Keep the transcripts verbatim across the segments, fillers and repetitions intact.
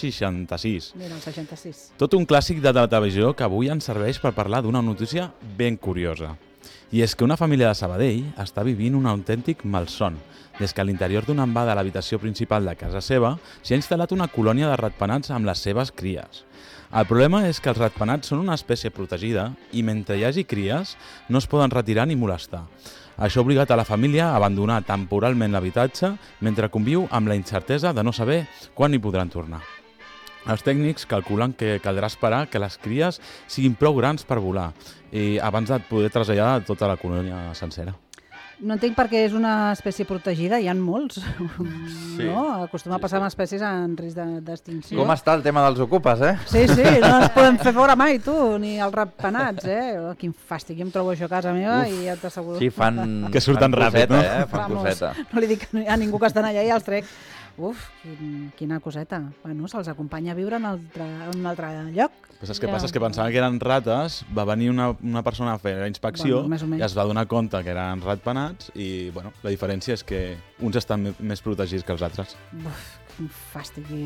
seixanta-sis. Mira, el seixanta-sis. Tot un clàssic de la televisió que avui ens serveix per parlar d'una notícia ben curiosa. I és que una família de Sabadell està vivint un autèntic malson, des que a l'interior d'una envà de l'habitació principal de casa seva s'hi ha instal·lat una colònia de ratpenats amb les seves cries. El problema és que els ratpenats són una espècie protegida i mentre hi hagi cries no es poden retirar ni molestar. Això ha obligat a la família a abandonar temporalment l'habitatge mentre conviu amb la incertesa de no saber quan hi podran tornar. Els tècnics calculen que caldrà esperar que les cries siguin prou grans per volar i abans de poder traslladar tota la colònia sencera. No entenc per què és una espècie protegida, hi ha molts, Sí. no? Acostuma a passar amb espècies en risc de- d'extinció. Com està el tema dels ocupes, eh? Sí, sí, no ens podem fer fora mai, tu, ni els ratpenats, eh? Oh, quin fàstic, jo em trobo això a casa meva Uf. i ja t'asseguro. Sí, fan, Que surten fan ràpid, coseta, no? Eh? Fan Vamos, coseta. no li dic a ningú que estan allà i els trec. Uf, quin, quina coseta. Bueno, se'ls acompanya a viure en, altre, en un altre lloc. Però saps què Ja. passa? És que pensaven que eren rates, va venir una, una persona a fer la inspecció Bueno, més o menys. i es va donar compte que eren ratpenats i bueno, la diferència és que uns estan me- més protegits que els altres. Uf, quin fàstic. i-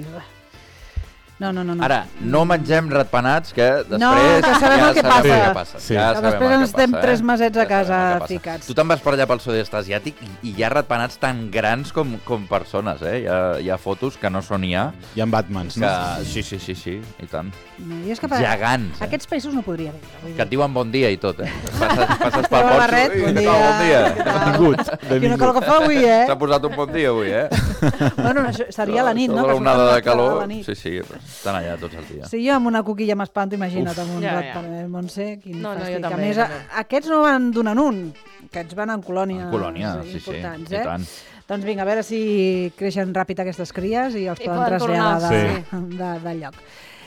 No, no, no. no. Ara, no mengem ratpenats, que després No, que sabem ja el que sabem passa. el que passa. Sí. Ja Que sabem després el que ens estem passa, tres eh? mesets a Ja casa sabem el que passa. ficats. Tu te'n vas per allà pel sud-est asiàtic i, i hi ha ratpenats tan grans com, com persones, eh? Hi ha, hi ha fotos que no són I A, Hi ha Batmans, no? que... Sí, sí, sí, sí, i tant. No, i és que per... Gegants, eh? Aquests països no podria viure. Vull Que et dir. diuen bon dia i tot, eh? Passes, passes pel Treu el port... barret, Ui, bon què dia. tal, bon dia. Què tal? Benvingut. Quina calor que fa avui, eh? S'ha posat un bon dia avui, eh? Bueno, això seria a la nit, Això no? de Que la onada surten de calor, a la nit. sí, sí, estan allà tots els dies. Si jo amb una cuquilla m'espanto, imagina't Uf. amb un Ja, rat ja. per eh, Montse, quin No, no, jo fàstic. també, a més, jo a, també. aquests no van d'un en un, aquests van en colònies En colònia, sí, sí, importants, i eh? tant. Doncs vinga, a veure si creixen ràpid aquestes cries i els I poden poden traslladar tornar. de, de, del lloc.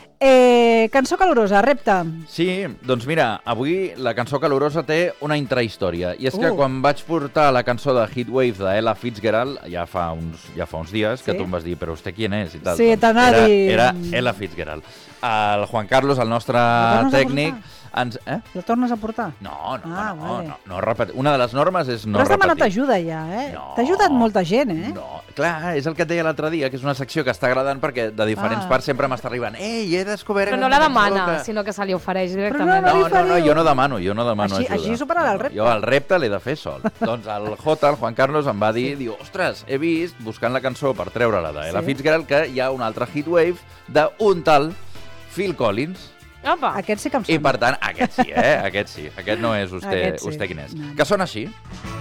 Eh, cançó calorosa, repte. Sí, doncs mira, avui la cançó calorosa té una intrahistòria. I és que Uh. quan vaig portar la cançó de Heatwave d'Ella Fitzgerald, ja fa uns, ja fa uns dies, que Sí? tu em vas dir, però vostè quién és? I tal. Sí, Doncs t'anava era, a dir- era Ella Fitzgerald. El Juan Carlos, el nostre La tornes a tècnic... portar? Ens, eh? La tornes a portar? No, no, Ah, no, vale. no, no repetir. Una de les normes és no Però has demanat repetir. ajuda ja, eh? No. T'ha ajudat molta gent, eh? No, clar, és el que et deia l'altre dia, que és una secció que està agradant perquè de diferents Ah. parts sempre m'està arribant. Ei, he descobert... Però no la demana, sinó que se li ofereix directament. no, No, li no, no, feriu. jo no demano, jo no demano Així- ajuda. així superarà el repte. Jo el repte l'he de fer sol. Doncs el Jota, el Juan Carlos, em va dir, diu, ostres, he vist, buscant la cançó per treure-la d'Ella Sí. Fitzgerald, que hi ha un altre Heatwave d'un tal Phil Collins. Opa! Aquest sí que em I sembla. per tant, aquest sí, eh? Aquest sí. Aquest no és vostè, Aquest sí. vostè quin és. No. Que sona així.